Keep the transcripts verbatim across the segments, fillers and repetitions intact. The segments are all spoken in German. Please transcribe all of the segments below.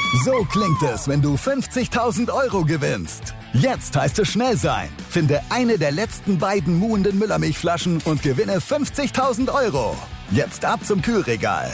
So klingt es, wenn du fünfzigtausend Euro gewinnst. Jetzt heißt es schnell sein. Finde eine der letzten beiden muhenden Müllermilchflaschen und gewinne fünfzigtausend Euro. Jetzt ab zum Kühlregal.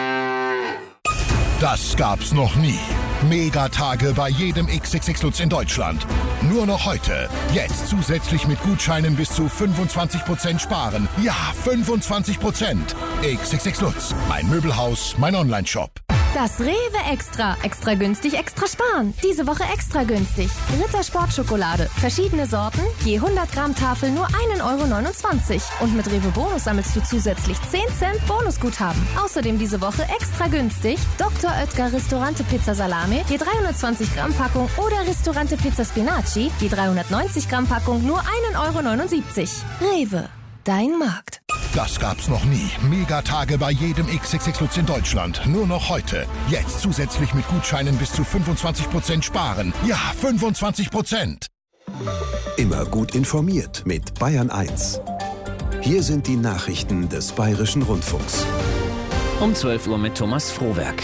Das gab's noch nie. Megatage bei jedem X X X Lutz in Deutschland. Nur noch heute. Jetzt zusätzlich mit Gutscheinen bis zu fünfundzwanzig Prozent sparen. Ja, fünfundzwanzig Prozent. X X X Lutz. Mein Möbelhaus, mein Onlineshop. Das Rewe Extra. Extra günstig, extra sparen. Diese Woche extra günstig. Ritter Sportschokolade. Verschiedene Sorten. Je hundert Gramm Tafel nur ein Euro neunundzwanzig. Und mit Rewe Bonus sammelst du zusätzlich zehn Cent Bonusguthaben. Außerdem diese Woche extra günstig. Doktor Oetker Ristorante Pizza Salami. Je dreihundertzwanzig Gramm Packung. Oder Ristorante Pizza Spinaci. Je dreihundertneunzig Gramm Packung nur ein Euro neunundsiebzig. Rewe. Dein Markt. Das gab's noch nie. Megatage bei jedem X X X Lutz in Deutschland. Nur noch heute. Jetzt zusätzlich mit Gutscheinen bis zu fünfundzwanzig Prozent sparen. Ja, fünfundzwanzig Prozent. Immer gut informiert mit Bayern eins. Hier sind die Nachrichten des Bayerischen Rundfunks. Um zwölf Uhr mit Thomas Frohwerk.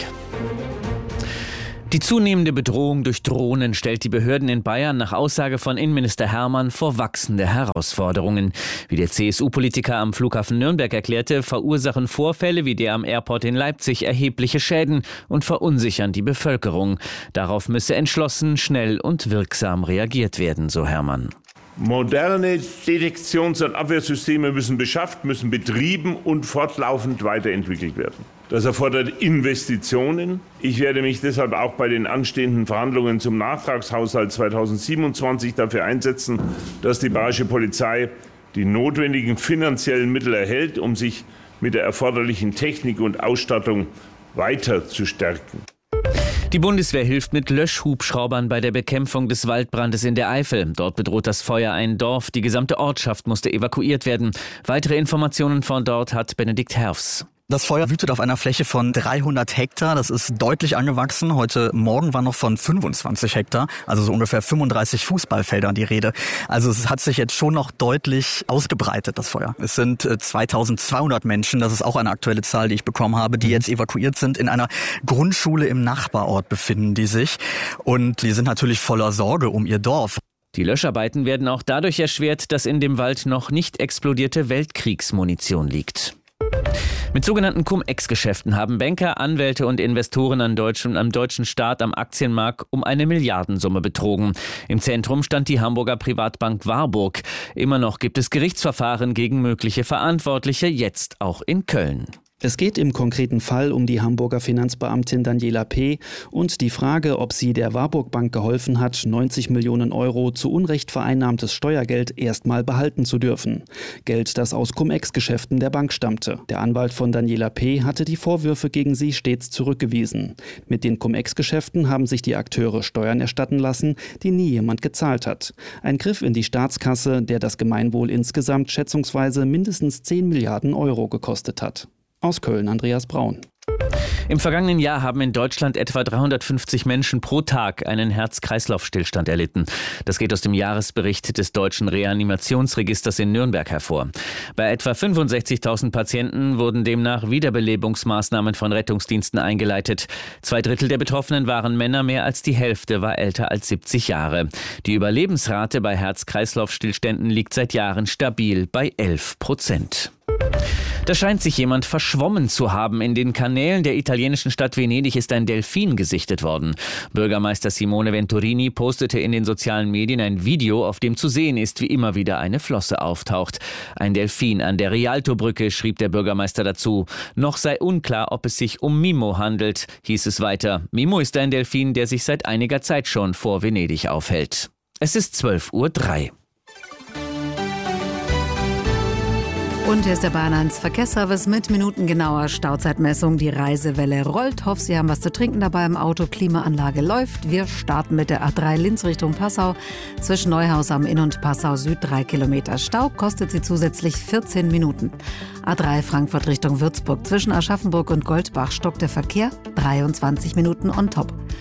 Die zunehmende Bedrohung durch Drohnen stellt die Behörden in Bayern nach Aussage von Innenminister Hermann vor wachsende Herausforderungen. Wie der C S U-Politiker am Flughafen Nürnberg erklärte, verursachen Vorfälle wie der am Airport in Leipzig erhebliche Schäden und verunsichern die Bevölkerung. Darauf müsse entschlossen, schnell und wirksam reagiert werden, so Hermann. Moderne Detektions- und Abwehrsysteme müssen beschafft, müssen betrieben und fortlaufend weiterentwickelt werden. Das erfordert Investitionen. Ich werde mich deshalb auch bei den anstehenden Verhandlungen zum Nachtragshaushalt zweitausendsiebenundzwanzig dafür einsetzen, dass die Bayerische Polizei die notwendigen finanziellen Mittel erhält, um sich mit der erforderlichen Technik und Ausstattung weiter zu stärken. Die Bundeswehr hilft mit Löschhubschraubern bei der Bekämpfung des Waldbrandes in der Eifel. Dort bedroht das Feuer ein Dorf. Die gesamte Ortschaft musste evakuiert werden. Weitere Informationen von dort hat Benedikt Herfs. Das Feuer wütet auf einer Fläche von dreihundert Hektar. Das ist deutlich angewachsen. Heute Morgen war noch von fünfundzwanzig Hektar, also so ungefähr fünfunddreißig Fußballfeldern die Rede. Also es hat sich jetzt schon noch deutlich ausgebreitet, das Feuer. Es sind zweitausendzweihundert Menschen, das ist auch eine aktuelle Zahl, die ich bekommen habe, die jetzt evakuiert sind. In einer Grundschule im Nachbarort befinden die sich. Und die sind natürlich voller Sorge um ihr Dorf. Die Löscharbeiten werden auch dadurch erschwert, dass in dem Wald noch nicht explodierte Weltkriegsmunition liegt. Mit sogenannten Cum-Ex-Geschäften haben Banker, Anwälte und Investoren am deutschen, am deutschen Staat am Aktienmarkt um eine Milliardensumme betrogen. Im Zentrum stand die Hamburger Privatbank Warburg. Immer noch gibt es Gerichtsverfahren gegen mögliche Verantwortliche, jetzt auch in Köln. Es geht im konkreten Fall um die Hamburger Finanzbeamtin Daniela P. und die Frage, ob sie der Warburg Bank geholfen hat, neunzig Millionen Euro zu Unrecht vereinnahmtes Steuergeld erstmal behalten zu dürfen. Geld, das aus Cum-Ex-Geschäften der Bank stammte. Der Anwalt von Daniela P. hatte die Vorwürfe gegen sie stets zurückgewiesen. Mit den Cum-Ex-Geschäften haben sich die Akteure Steuern erstatten lassen, die nie jemand gezahlt hat. Ein Griff in die Staatskasse, der das Gemeinwohl insgesamt schätzungsweise mindestens zehn Milliarden Euro gekostet hat. Aus Köln, Andreas Braun. Im vergangenen Jahr haben in Deutschland etwa dreihundertfünfzig Menschen pro Tag einen Herz-Kreislauf-Stillstand erlitten. Das geht aus dem Jahresbericht des Deutschen Reanimationsregisters in Nürnberg hervor. Bei etwa fünfundsechzigtausend Patienten wurden demnach Wiederbelebungsmaßnahmen von Rettungsdiensten eingeleitet. Zwei Drittel der Betroffenen waren Männer, mehr als die Hälfte war älter als siebzig Jahre. Die Überlebensrate bei Herz-Kreislauf-Stillständen liegt seit Jahren stabil bei elf Prozent. Da scheint sich jemand verschwommen zu haben. In den Kanälen der italienischen Stadt Venedig ist ein Delfin gesichtet worden. Bürgermeister Simone Venturini postete in den sozialen Medien ein Video, auf dem zu sehen ist, wie immer wieder eine Flosse auftaucht. Ein Delfin an der Rialto-Brücke, schrieb der Bürgermeister dazu. Noch sei unklar, ob es sich um Mimo handelt, hieß es weiter. Mimo ist ein Delfin, der sich seit einiger Zeit schon vor Venedig aufhält. Es ist zwölf Uhr drei. Und hier ist der Bahn eins Verkehrsservice mit minutengenauer Stauzeitmessung. Die Reisewelle rollt. Hoffe, Sie haben was zu trinken dabei im Auto. Klimaanlage läuft. Wir starten mit der A drei Linz Richtung Passau. Zwischen Neuhaus am Inn und Passau Süd drei Kilometer Stau. Kostet Sie zusätzlich vierzehn Minuten. A drei Frankfurt Richtung Würzburg. Zwischen Aschaffenburg und Goldbach stockt der Verkehr. dreiundzwanzig Minuten on top.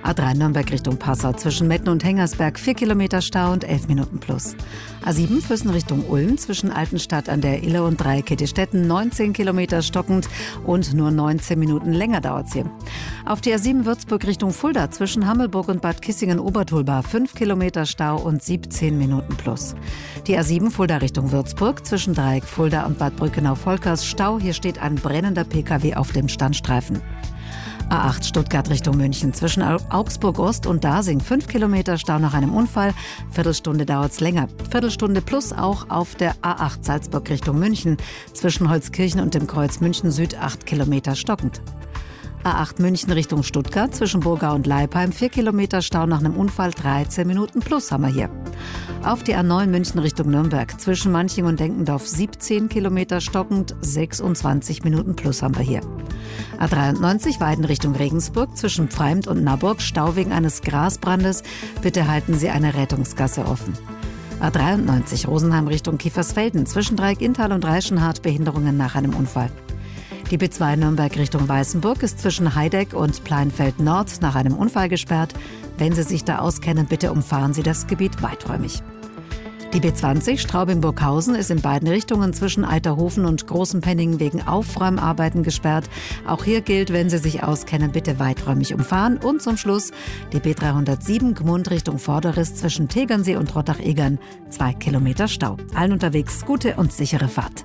A drei Nürnberg Richtung Passau zwischen Metten und Hengersberg vier Kilometer Stau und elf Minuten plus. A sieben Füssen Richtung Ulm zwischen Altenstadt an der Ille und Dreikittestetten neunzehn Kilometer stockend und nur neunzehn Minuten länger dauert's hier. Auf die A sieben Würzburg Richtung Fulda zwischen Hammelburg und Bad Kissingen-Obertulbach fünf Kilometer Stau und siebzehn Minuten plus. Die A sieben Fulda Richtung Würzburg zwischen Dreieck Fulda und Bad Brückenau-Volkers Stau. Hier steht ein brennender Pkw auf dem Standstreifen. A acht Stuttgart Richtung München zwischen Augsburg-Ost und Dasing fünf Kilometer Stau nach einem Unfall. Viertelstunde dauert's länger. Viertelstunde plus auch auf der A acht Salzburg Richtung München zwischen Holzkirchen und dem Kreuz München Süd acht Kilometer stockend. A acht München Richtung Stuttgart zwischen Burgau und Leipheim vier Kilometer Stau nach einem Unfall, dreizehn Minuten plus haben wir hier. Auf die A neun München Richtung Nürnberg zwischen Manching und Denkendorf siebzehn Kilometer stockend, sechsundzwanzig Minuten plus haben wir hier. A dreiundneunzig Weiden Richtung Regensburg zwischen Pfreimd und Naburg Stau wegen eines Grasbrandes. Bitte halten Sie eine Rettungsgasse offen. A dreiundneunzig Rosenheim Richtung Kiefersfelden zwischen Dreieck-Inntal und Reichenhart Behinderungen nach einem Unfall. Die B zwei Nürnberg Richtung Weißenburg ist zwischen Heideck und Pleinfeld Nord nach einem Unfall gesperrt. Wenn Sie sich da auskennen, bitte umfahren Sie das Gebiet weiträumig. Die B zwanzig Straubing-Burghausen ist in beiden Richtungen zwischen Eiterhofen und Großenpenningen wegen Aufräumarbeiten gesperrt. Auch hier gilt, wenn Sie sich auskennen, bitte weiträumig umfahren. Und zum Schluss die B dreihundertsieben Gmund Richtung Vorderriss zwischen Tegernsee und Rottach-Egern. Zwei Kilometer Stau. Allen unterwegs gute und sichere Fahrt.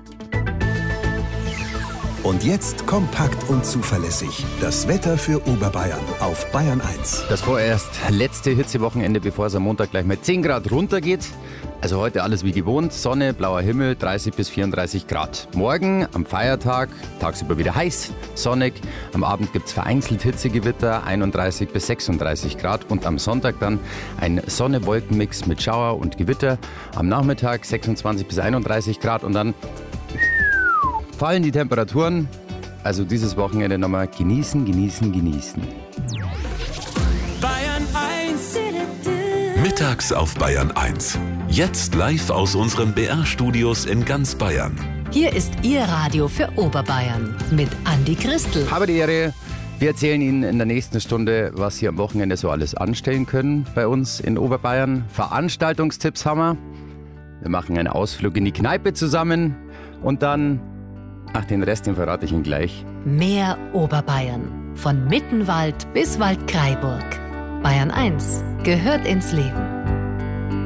Und jetzt kompakt und zuverlässig. Das Wetter für Oberbayern auf Bayern eins. Das vorerst letzte Hitzewochenende, bevor es am Montag gleich mal zehn Grad runtergeht. Also heute alles wie gewohnt. Sonne, blauer Himmel, dreißig bis vierunddreißig Grad. Morgen am Feiertag, tagsüber wieder heiß, sonnig. Am Abend gibt es vereinzelt Hitzegewitter, einunddreißig bis sechsunddreißig Grad. Und am Sonntag dann ein Sonne-Wolken-Mix mit Schauer und Gewitter. Am Nachmittag sechsundzwanzig bis einunddreißig Grad und dann fallen die Temperaturen. Also dieses Wochenende nochmal genießen, genießen, genießen. Bayern eins. Mittags auf Bayern eins. Jetzt live aus unseren B R-Studios in ganz Bayern. Hier ist Ihr Radio für Oberbayern mit Andi Christel. Habe die Ehre. Wir erzählen Ihnen in der nächsten Stunde, was Sie am Wochenende so alles anstellen können bei uns in Oberbayern. Veranstaltungstipps haben wir. Wir machen einen Ausflug in die Kneipe zusammen und dann... Ach, den Rest, den verrate ich Ihnen gleich. Mehr Oberbayern. Von Mittenwald bis Waldkraiburg. Bayern eins gehört ins Leben.